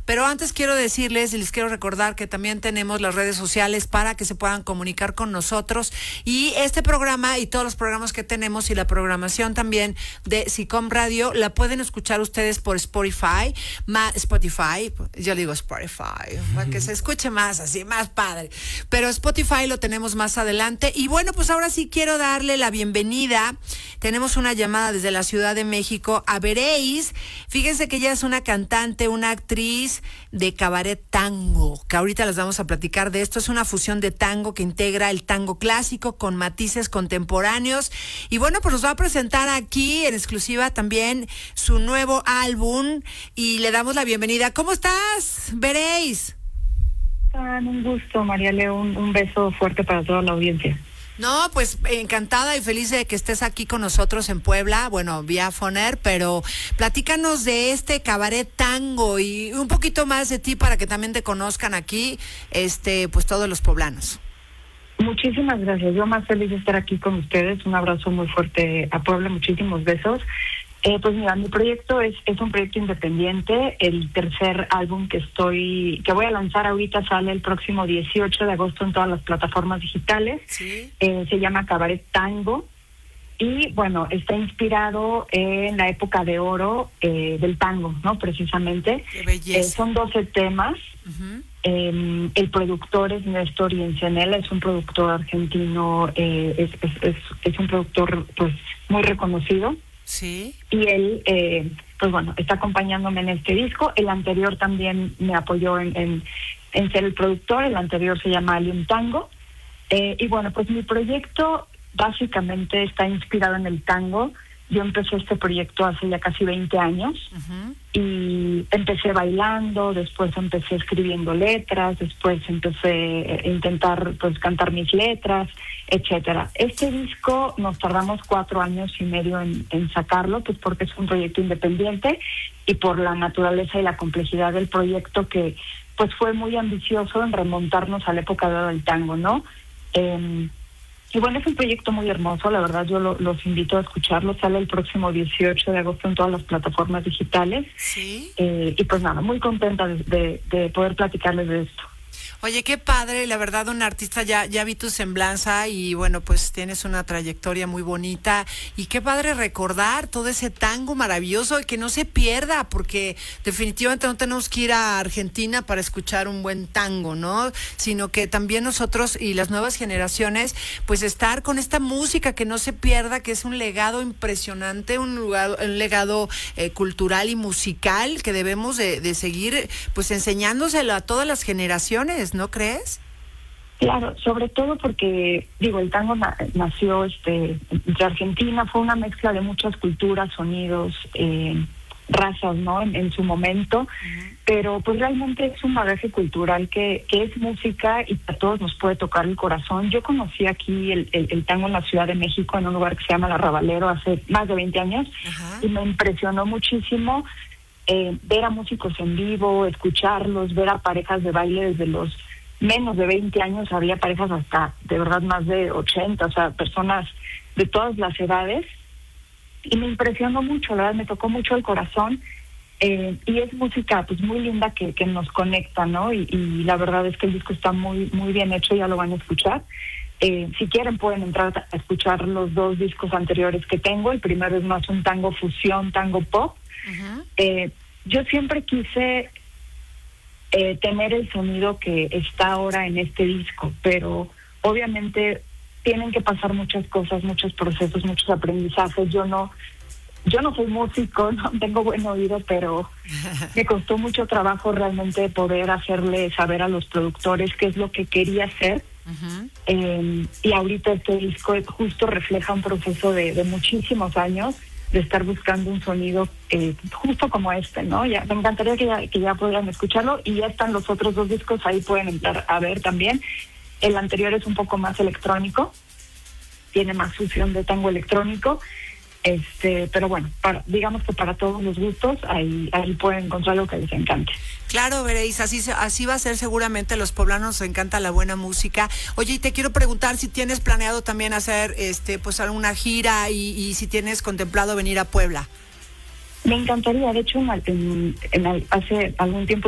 Pero antes quiero decirles y les quiero recordar que también tenemos las redes sociales para que se puedan comunicar con nosotros. Y este programa y todos los programas que tenemos y la programación también de SICOM Radio la pueden escuchar ustedes por Spotify, yo digo Spotify, para que se escuche más así, más padre. Pero Spotify lo tenemos más adelante. Y bueno, pues ahora sí quiero darle la bienvenida. Tenemos una llamada desde la Ciudad de México a Veréis. Fíjense que ella es una cantante, una actriz de cabaret tango, que ahorita les vamos a platicar de esto. Es una fusión de tango que integra el tango clásico con matices contemporáneos. Y bueno, pues nos va a presentar aquí en exclusiva también su nuevo álbum y le damos la bienvenida. ¿Cómo estás, Veréis? Un gusto, María Leo, un beso fuerte para toda la audiencia. No, pues encantada y feliz de que estés aquí con nosotros en Puebla, bueno, vía Foner, pero platícanos de este cabaret tango y un poquito más de ti para que también te conozcan aquí, pues todos los poblanos. Muchísimas gracias, yo más feliz de estar aquí con ustedes, un abrazo muy fuerte a Puebla, muchísimos besos. Pues mira, mi proyecto es un proyecto independiente. El tercer álbum que voy a lanzar ahorita sale el próximo 18 de agosto en todas las plataformas digitales. ¿Sí? Se llama Cabaret Tango y bueno, está inspirado en la época de oro del tango, ¿no? Precisamente. Qué belleza. Son 12 temas. Uh-huh. El productor es Néstor Yencenela, es un productor argentino, es un productor pues muy reconocido. Sí. Y él, pues bueno, está acompañándome en este disco. El anterior también me apoyó en ser el productor. El anterior se llama Alium Tango. Y bueno, pues mi proyecto básicamente está inspirado en el tango. Yo empecé este proyecto hace ya casi 20 años. Uh-huh. Y empecé bailando, después empecé escribiendo letras, después empecé a intentar pues cantar mis letras, etcétera. Este disco nos tardamos 4 años y medio en sacarlo, pues porque es un proyecto independiente y por la naturaleza y la complejidad del proyecto que pues fue muy ambicioso en remontarnos a la época de oro del tango, ¿no? Y bueno, es un proyecto muy hermoso, la verdad yo los invito a escucharlo, sale el próximo 18 de agosto en todas las plataformas digitales. Sí. Y pues nada, muy contenta de poder platicarles de esto. Oye, qué padre, la verdad, un artista, ya vi tu semblanza y bueno, pues tienes una trayectoria muy bonita y qué padre recordar todo ese tango maravilloso y que no se pierda, porque definitivamente no tenemos que ir a Argentina para escuchar un buen tango, ¿no? Sino que también nosotros y las nuevas generaciones, pues estar con esta música que no se pierda, que es un legado impresionante, un legado cultural y musical que debemos de seguir pues enseñándoselo a todas las generaciones, ¿no crees? Claro, sobre todo porque, digo, el tango nació entre Argentina, fue una mezcla de muchas culturas, sonidos, razas, ¿no? En su momento, uh-huh. Pero pues realmente es un bagaje cultural que es música y a todos nos puede tocar el corazón. Yo conocí aquí el tango en la Ciudad de México, en un lugar que se llama El Arrabalero, hace más de 20 años, uh-huh. Y me impresionó muchísimo ver a músicos en vivo, escucharlos, ver a parejas de baile desde los menos de 20 años, había parejas hasta de verdad más de 80, o sea, personas de todas las edades, y me impresionó mucho, la verdad me tocó mucho el corazón, y es música pues muy linda que nos conecta, ¿no? Y la verdad es que el disco está muy muy bien hecho, ya lo van a escuchar. Si quieren pueden entrar a escuchar los 2 discos anteriores que tengo. El primero es más un tango fusión, tango pop. Uh-huh. Yo siempre quise tener el sonido que está ahora en este disco, pero obviamente tienen que pasar muchas cosas, muchos procesos, muchos aprendizajes. Yo no soy músico, no tengo buen oído, pero me costó mucho trabajo realmente poder hacerle saber a los productores qué es lo que quería hacer. Uh-huh. Y ahorita este disco justo refleja un proceso de muchísimos años de estar buscando un sonido justo como este, ¿no? Ya me encantaría que ya pudieran escucharlo, y ya están los otros 2 discos, ahí pueden entrar a ver también. El anterior es un poco más electrónico, tiene más fusión de tango electrónico, pero bueno, digamos que para todos los gustos, ahí pueden encontrar lo que les encante. Claro, Veréis, así va a ser seguramente. Los poblanos nos encanta la buena música. Oye, y te quiero preguntar si tienes planeado también hacer pues alguna gira y si tienes contemplado venir a Puebla. Me encantaría, de hecho hace algún tiempo